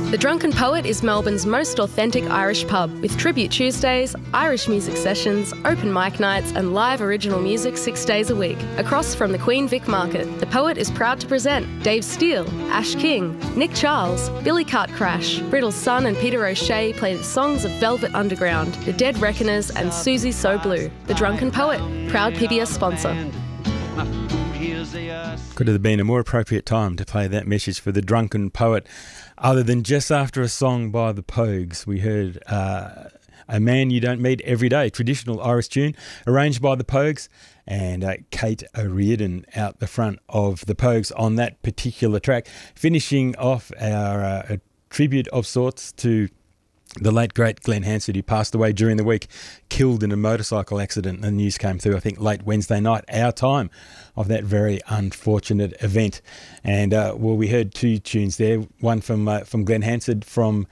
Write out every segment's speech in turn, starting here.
The Drunken Poet is Melbourne's most authentic Irish pub, with Tribute Tuesdays, Irish music sessions, open mic nights and live original music 6 days a week. Across from the Queen Vic Market, The Poet is proud to present Dave Steele, Ash King, Nick Charles, Billy Cart Crash, Brittle's Son and Peter O'Shea play the songs of Velvet Underground, The Dead Reckoners and Susie So Blue. The Drunken Poet, proud PBS sponsor. Could have been a more appropriate time to play that message for The Drunken Poet, other than just after a song by the Pogues. We heard A Man You Don't Meet Every Day, traditional Irish tune, arranged by the Pogues, and Kate O'Riordan out the front of the Pogues on that particular track, finishing off our tribute of sorts to the late, great Glenn Hansard, who passed away during the week, killed in a motorcycle accident. The news came through, I think, late Wednesday night, our time, of that very unfortunate event. And, we heard two tunes there, one from Glenn Hansard, from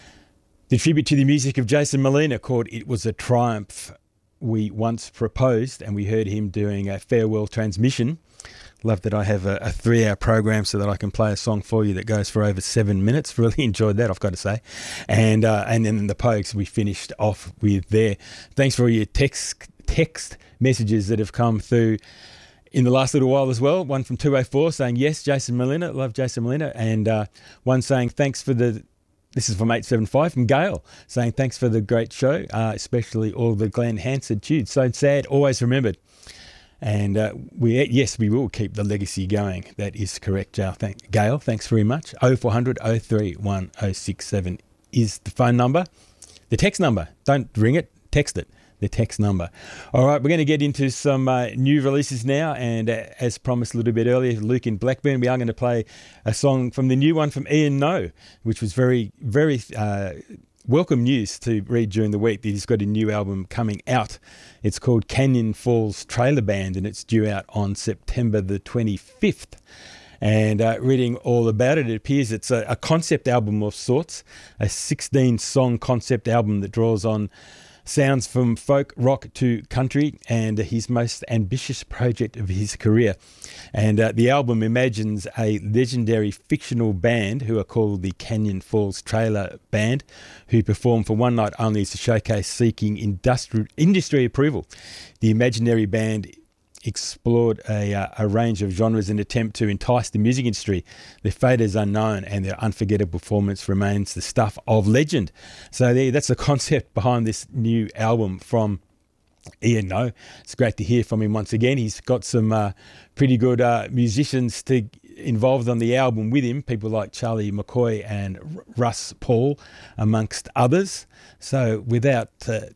the tribute to the music of Jason Molina, called It Was a Triumph We Once Proposed, and we heard him doing a farewell transmission. Love that I have a 3-hour program so that I can play a song for you that goes for over 7 minutes. Really enjoyed that, I've got to say. And then the Pogues we finished off with there. Thanks for all your text messages that have come through in the last little while as well. One from 204 saying, yes, Jason Molina, love Jason Molina. And one saying, thanks for the... This is from 875 from Gail, saying thanks for the great show, especially all the Glenn Hansard tunes. So sad, always remembered. And we will keep the legacy going. That is correct, Gail. Thanks very much. 0400 031 067 is the phone number. The text number, don't ring it, text it. The text number. All right, we're going to get into some new releases now, and as promised a little bit earlier, Luke in Blackburn, we are going to play a song from the new one from Ian No, which was very, very welcome news to read during the week that he's got a new album coming out. It's called Canyon Falls Trailer Band, and it's due out on September the 25th. And reading all about it, it appears it's a concept album of sorts, a 16-song concept album that draws on sounds from folk, rock to country, and his most ambitious project of his career. And the album imagines a legendary fictional band who are called the Canyon Falls Trailer Band, who perform for one night only as a showcase seeking industry approval. The imaginary band explored a range of genres in an attempt to entice the music industry. Their fate is unknown, and their unforgettable performance remains the stuff of legend. So that's the concept behind this new album from Ian No. It's great to hear from him once again. He's got some pretty good musicians involved on the album with him, people like Charlie McCoy and Russ Paul, amongst others. So without...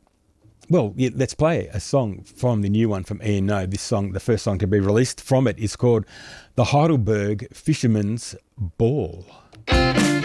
let's play a song from the new one from Ian No. This song, the first song to be released from it, is called The Heidelberg Fisherman's Ball.